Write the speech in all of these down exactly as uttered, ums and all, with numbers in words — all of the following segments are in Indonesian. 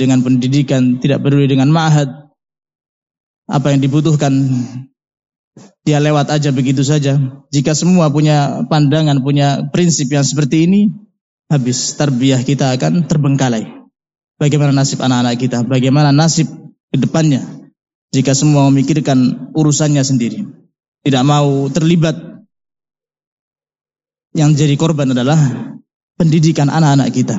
dengan pendidikan, tidak peduli dengan ma'had. Apa yang dibutuhkan dia lewat aja begitu saja. Jika semua punya pandangan, punya prinsip yang seperti ini, habis tarbiyah kita akan terbengkalai. Bagaimana nasib anak-anak kita? Bagaimana nasib ke depannya? Jika semua memikirkan urusannya sendiri, tidak mau terlibat. Yang jadi korban adalah pendidikan anak-anak kita.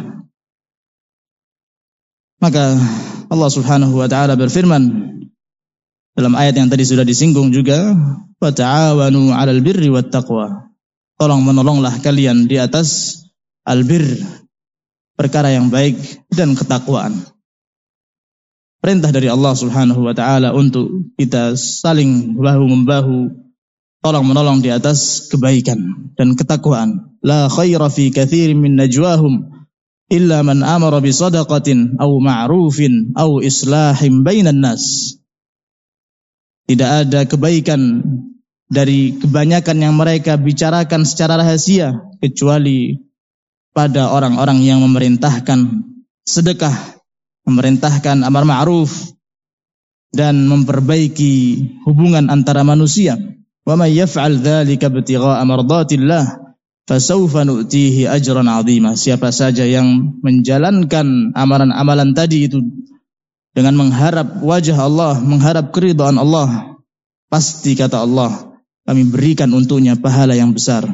Maka Allah Subhanahu wa taala berfirman dalam ayat yang tadi sudah disinggung juga, wa ta'awanu 'alal birri wat taqwa. Tolong menolonglah kalian di atas albir, perkara yang baik dan ketakwaan. Perintah dari Allah Subhanahu wa taala untuk kita saling bahu membahu, tolong menolong di atas kebaikan dan ketakwaan. La khaira fi katsirin min najwahum illa man amara bi shadaqatin aw ma'rufin aw islahin bainan nas. Tidak ada kebaikan dari kebanyakan yang mereka bicarakan secara rahasia kecuali pada orang-orang yang memerintahkan sedekah, memerintahkan amar ma'ruf dan memperbaiki hubungan antara manusia. Wa may yaf'al dzalika ibtigha'a mardatillah fasawfa nu'tihi ajran 'azima. Siapa saja yang menjalankan amalan-amalan tadi itu dengan mengharap wajah Allah, mengharap keridhaan Allah, pasti kata Allah, kami berikan untuknya pahala yang besar.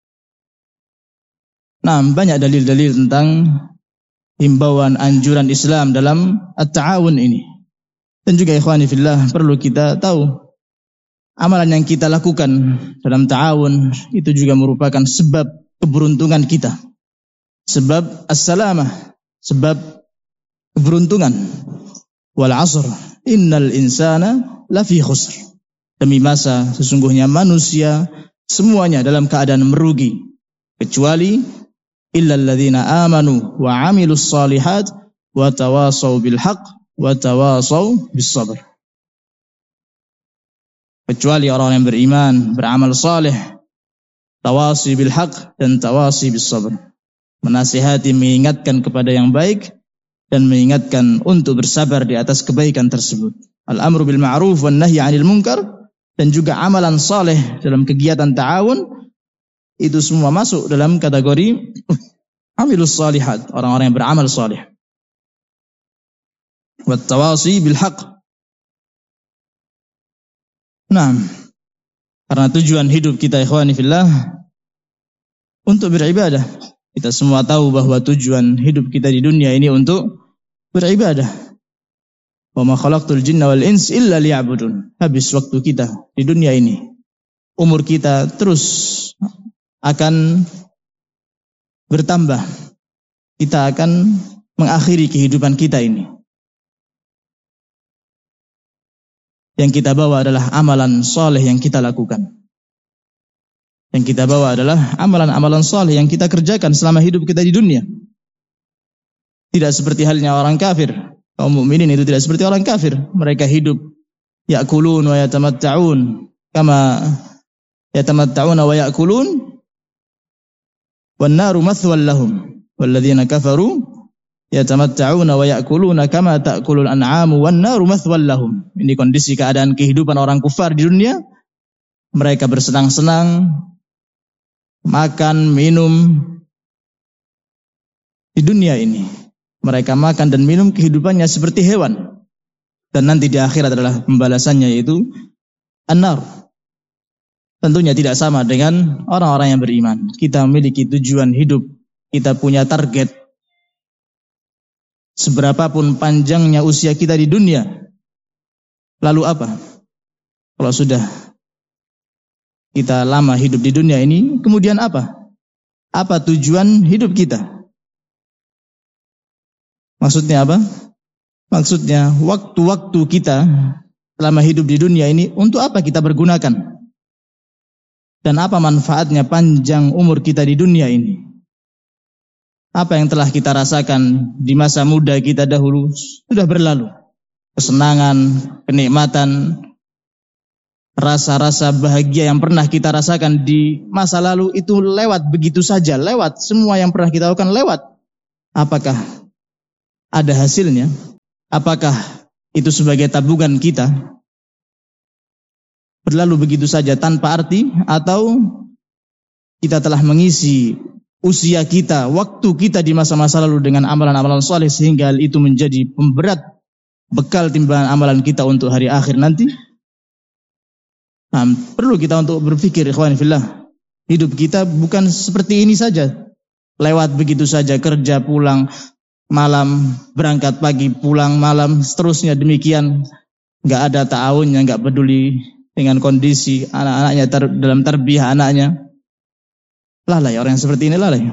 Nah, banyak dalil-dalil tentang himbauan anjuran Islam dalam at-ta'awun ini. Dan juga ikhwani fillah, perlu kita tahu amalan yang kita lakukan dalam ta'awun itu juga merupakan sebab keberuntungan kita. Sebab as-salamah, sebab keberuntungan. Wal 'asr, innal insana lafi khusr. Demi masa, sesungguhnya manusia semuanya dalam keadaan merugi, kecuali illal ladzina amanu wa 'amilus shalihat wa tawasaw bil haqq wa tawasaw bis sabr. Kecuali orang yang beriman, beramal saleh, tawasi bil haq dan tawasi bis sabr. Menasihati, mengingatkan kepada yang baik dan mengingatkan untuk bersabar di atas kebaikan tersebut. Al-amru bil ma'ruf wan nahyi 'anil munkar, dan juga amalan saleh dalam kegiatan ta'awun itu semua masuk dalam kategori amilus salihat, orang-orang yang beramal saleh. Wat tawasi bil haq. Nah, karena tujuan hidup kita ikhwani fillah untuk beribadah. Kita semua tahu bahwa tujuan hidup kita di dunia ini untuk beribadah. Wa ma khalaqtul jinna wal ins illa liya'budun. Habis waktu kita di dunia ini. Umur kita terus akan bertambah. Kita akan mengakhiri kehidupan kita ini. Yang kita bawa adalah amalan soleh yang kita lakukan. Yang kita bawa adalah amalan-amalan soleh yang kita kerjakan selama hidup kita di dunia. Tidak seperti halnya orang kafir. Kaum mukminin itu tidak seperti orang kafir. Mereka hidup ya'kulun wa yatamatta'un kama yatamatta'una wa ya'kulun wan naru mathwal lahum walladzina kafaru yatamatta'una wa ya'kuluna kama ta'kulul an'amu wan naru mathwal lahum. Ini kondisi keadaan kehidupan orang kufar di dunia. Mereka bersenang-senang, makan, minum di dunia ini. Mereka makan dan minum kehidupannya seperti hewan. Dan nanti di akhirat adalah pembalasannya yaitu an-nar. Tentunya tidak sama dengan orang-orang yang beriman. Kita memiliki tujuan hidup, kita punya target. Seberapapun panjangnya usia kita di dunia, lalu apa? Kalau sudah kita lama hidup di dunia ini, kemudian apa? Apa tujuan hidup kita? Maksudnya apa? Maksudnya waktu-waktu kita selama hidup di dunia ini untuk apa kita bergunakan? Dan apa manfaatnya panjang umur kita di dunia ini? Apa yang telah kita rasakan di masa muda kita dahulu sudah berlalu. Kesenangan, kenikmatan, rasa-rasa bahagia yang pernah kita rasakan di masa lalu itu lewat begitu saja, lewat. Semua yang pernah kita lakukan lewat. Apakah ada hasilnya? Apakah itu sebagai tabungan kita berlalu begitu saja tanpa arti, atau kita telah mengisi usia kita, waktu kita di masa-masa lalu dengan amalan-amalan saleh sehingga hal itu menjadi pemberat bekal timbangan amalan kita untuk hari akhir nanti. Nah, perlu kita untuk berpikir, ikhwan fillah, hidup kita bukan seperti ini saja, lewat begitu saja, kerja pulang malam, berangkat pagi, pulang malam, seterusnya demikian. Nggak ada ta'awunnya, nggak peduli dengan kondisi anak-anaknya, ter, dalam tarbiyah anaknya. Lalai, orang yang seperti ini lalai.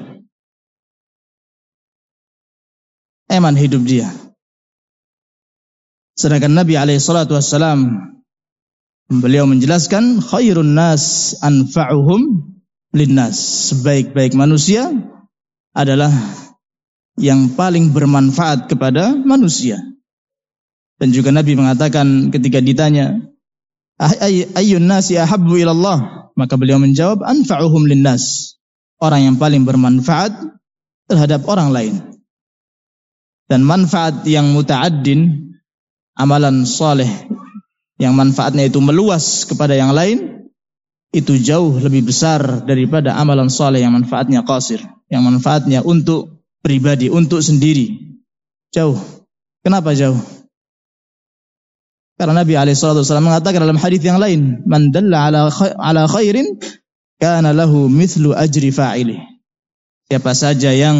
Eman hidup dia. Sedangkan Nabi alaihi salatu wassalam, beliau menjelaskan, khairun nas anfa'uhum linnas. Sebaik-baik manusia adalah yang paling bermanfaat kepada manusia. Dan juga Nabi mengatakan ketika ditanya, ayyun nasi ahabbu ilallah, maka beliau menjawab, anfa'uhum linnas. Orang yang paling bermanfaat terhadap orang lain. Dan manfaat yang muta'addin, amalan saleh yang manfaatnya itu meluas kepada yang lain, itu jauh lebih besar daripada amalan saleh yang manfaatnya qasir, yang manfaatnya untuk pribadi, untuk sendiri. Jauh. Kenapa jauh? Karena Nabi alaihi salatu wasallam mengatakan dalam hadis yang lain, man dalla ala ala khairin kana lahu mithlu ajri fa'ilih. Siapa saja yang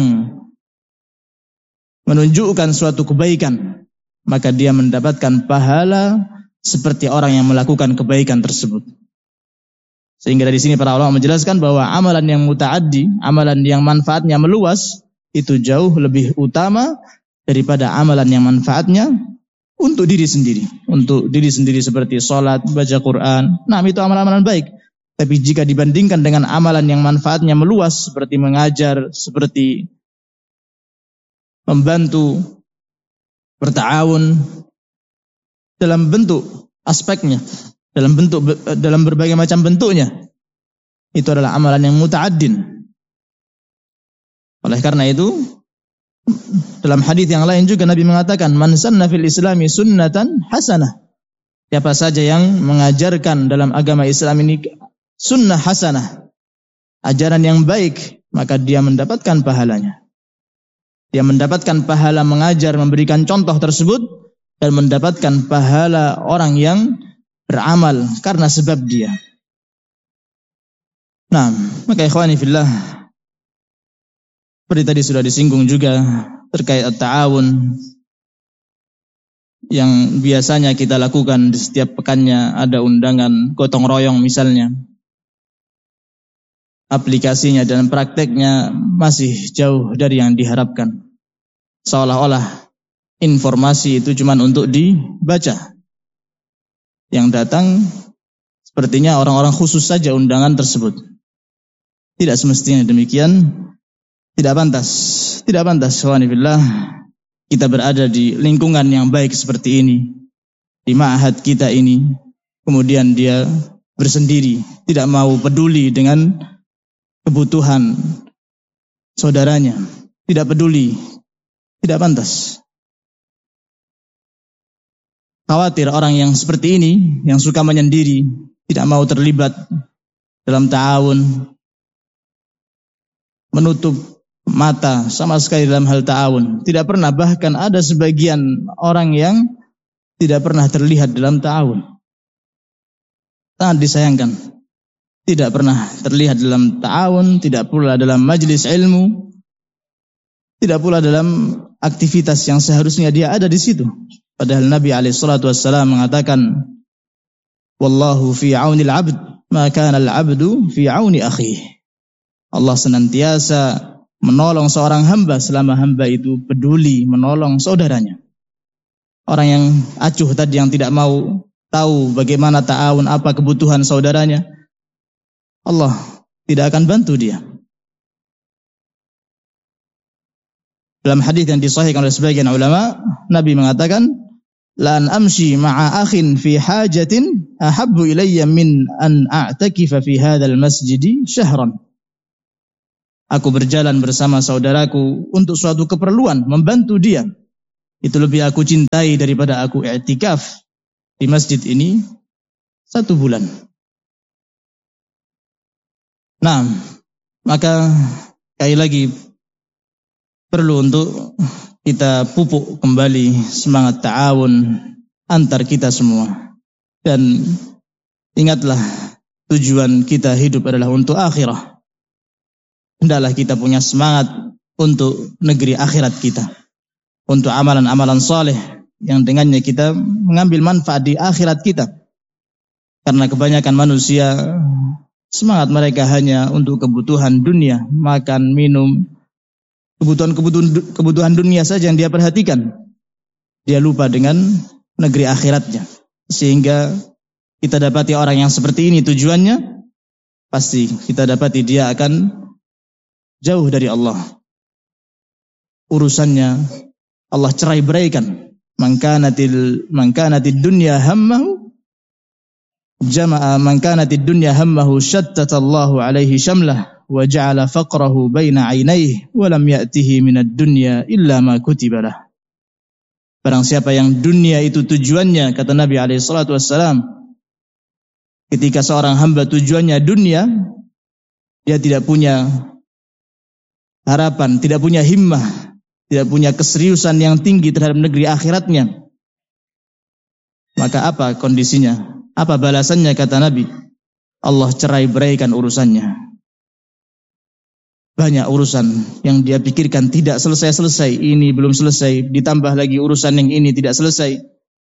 menunjukkan suatu kebaikan, maka dia mendapatkan pahala seperti orang yang melakukan kebaikan tersebut. Sehingga dari sini para ulama menjelaskan bahwa amalan yang muta'addi, amalan yang manfaatnya meluas, itu jauh lebih utama daripada amalan yang manfaatnya untuk diri sendiri. Untuk diri sendiri seperti sholat, baca Quran. Nah, itu amalan-amalan baik. Tapi jika dibandingkan dengan amalan yang manfaatnya meluas, seperti mengajar, seperti membantu, berta'awun, dalam bentuk aspeknya, dalam bentuk dalam berbagai macam bentuknya, itu adalah amalan yang muta'addin. Oleh karena itu, dalam hadis yang lain juga Nabi mengatakan, man sanna fil islami sunnatan hasanah. Siapa saja yang mengajarkan dalam agama Islam ini sunnah hasanah, ajaran yang baik, maka dia mendapatkan pahalanya. Dia mendapatkan pahala mengajar, memberikan contoh tersebut, dan mendapatkan pahala orang yang beramal karena sebab dia. Nah, maka ikhwani fillah, seperti tadi sudah disinggung juga terkait at-ta'awun yang biasanya kita lakukan di setiap pekannya, ada undangan gotong royong misalnya. Aplikasinya dan prakteknya masih jauh dari yang diharapkan. Seolah-olah informasi itu cuma untuk dibaca. Yang datang sepertinya orang-orang khusus saja undangan tersebut. Tidak semestinya demikian. Tidak pantas, tidak pantas, subhanallah, kita berada di lingkungan yang baik seperti ini, di ma'had kita ini, kemudian dia bersendiri, tidak mau peduli dengan kebutuhan saudaranya, tidak peduli, tidak pantas. Khawatir orang yang seperti ini, yang suka menyendiri, tidak mau terlibat dalam ta'awun, menutup mata sama sekali dalam hal ta'awun. Tidak pernah, bahkan ada sebagian orang yang tidak pernah terlihat dalam ta'awun. Sangat disayangkan. Tidak pernah terlihat dalam ta'awun, tidak pula dalam majlis ilmu, tidak pula dalam aktivitas yang seharusnya dia ada di situ. Padahal Nabi alaihi salatu wassalam mengatakan, wallahu fi aunil abd, ma kana al-abdu fi auni akhihi. Allah senantiasa menolong seorang hamba selama hamba itu peduli menolong saudaranya. Orang yang acuh tadi, yang tidak mau tahu bagaimana ta'awun, apa kebutuhan saudaranya, Allah tidak akan bantu dia. Dalam hadis yang disahihkan oleh sebagian ulama, Nabi mengatakan, la an amshi ma'a akhin fi hajatin ahabbu ilayya min an a'takifa fi hadzal masjidi syahran. Aku berjalan bersama saudaraku untuk suatu keperluan, membantu dia. itu lebih aku cintai daripada aku i'tikaf di masjid ini satu bulan. Nah, maka sekali lagi perlu untuk kita pupuk kembali semangat ta'awun antar kita semua. Dan ingatlah, tujuan kita hidup adalah untuk akhirah. Hendaklah kita punya semangat untuk negeri akhirat kita, untuk amalan-amalan saleh yang dengannya kita mengambil manfaat di akhirat kita. Karena kebanyakan manusia semangat mereka hanya untuk kebutuhan dunia, makan, minum, kebutuhan-kebutuhan kebutuhan dunia saja yang dia perhatikan. Dia lupa dengan negeri akhiratnya. Sehingga kita dapati orang yang seperti ini tujuannya, pasti kita dapati dia akan jauh dari Allah. Urusannya Allah cerai beraikan. Man kanatil man kanatid dunya hammahu jama'a man kanatid dunya hammahu shattatallahu alaihi syamlah wa ja'ala faqrahu baina 'ainaihi wa lam ya'tihi minad dunya illa ma kutiba lah. Barang siapa yang dunia itu tujuannya, kata Nabi alaihi salatu wassalam, ketika seorang hamba tujuannya dunia, dia tidak punya harapan, tidak punya himmah, tidak punya keseriusan yang tinggi terhadap negeri akhiratnya. Maka apa kondisinya? Apa balasannya, kata Nabi? Allah cerai beraikan urusannya. Banyak urusan yang dia pikirkan tidak selesai-selesai. Ini belum selesai, ditambah lagi urusan yang ini tidak selesai.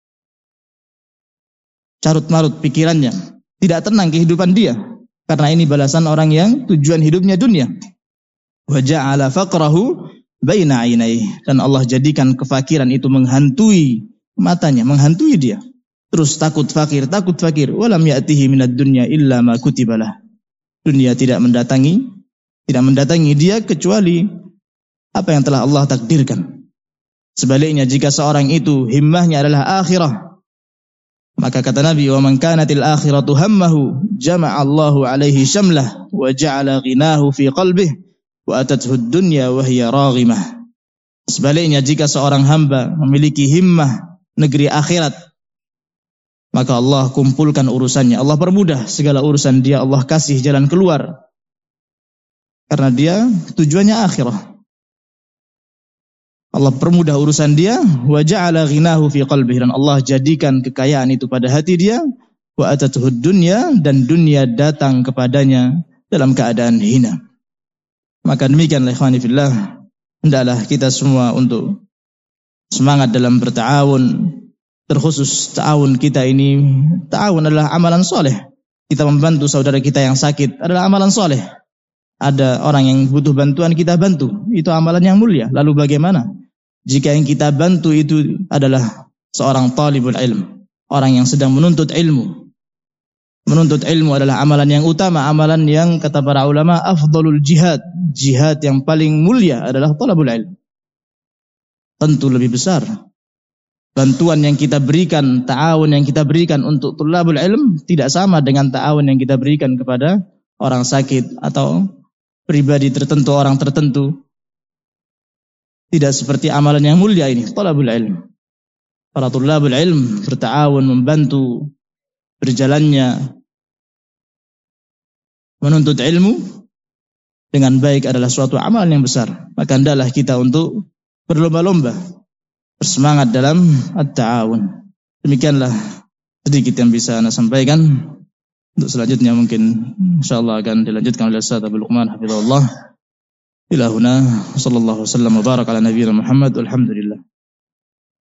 Carut-marut pikirannya, tidak tenang kehidupan dia. Karena ini balasan orang yang tujuan hidupnya dunia. Wa ja'ala faqrahu baina 'ainaihi, dan Allah jadikan kefakiran itu menghantui matanya, menghantui dia. Terus takut fakir, takut fakir. Walam ya'tihi minad dunya illa ma kutibalah. Dunia tidak mendatangi, tidak mendatangi dia kecuali apa yang telah Allah takdirkan. Sebaliknya, jika seorang itu himmahnya adalah akhirah, maka kata Nabi, wa man kanatil akhiratu hammahu jama'a Allahu alaihi syamlah wa ja'ala ghinahu fi qalbihi wa atathu ad-dunya wa hiya raghimah. Sebaliknya, jika seorang hamba memiliki himmah negeri akhirat, maka Allah kumpulkan urusannya, Allah permudah segala urusan dia, Allah kasih jalan keluar. Karena dia tujuannya akhirah. Allah permudah urusan dia, wa ja'ala ghinahu fi qalbihi, dan Allah jadikan kekayaan itu pada hati dia, wa atathu ad-dunya, dan dunia datang kepadanya dalam keadaan hina. Maka demikianlah ikhwani fillah, hendaklah kita semua untuk semangat dalam berta'awun. Terkhusus ta'awun kita ini, ta'awun adalah amalan soleh. Kita membantu saudara kita yang sakit adalah amalan soleh. Ada orang yang butuh bantuan, kita bantu, itu amalan yang mulia. Lalu bagaimana jika yang kita bantu itu adalah seorang talibul ilm, orang yang sedang menuntut ilmu? Menuntut ilmu adalah amalan yang utama, amalan yang kata para ulama afdalul jihad. Jihad yang paling mulia adalah talabul ilm. Tentu lebih besar bantuan yang kita berikan, ta'awun yang kita berikan untuk talabul ilm tidak sama dengan ta'awun yang kita berikan kepada orang sakit atau pribadi tertentu, orang tertentu. Tidak seperti amalan yang mulia ini, talabul ilm. Para talabul ilm berta'awun, membantu berjalannya menuntut ilmu dengan baik adalah suatu amalan yang besar. Maka hendaklah kita untuk berlomba-lomba, bersemangat dalam at-ta'awun. Demikianlah sedikit yang bisa Anda sampaikan. Untuk selanjutnya mungkin insyaallah akan dilanjutkan oleh Ustaz Abdul Luqman hafizahullah. Ila huna sallallahu wasallam wa baraka ala nabiyina Muhammad walhamdulillah.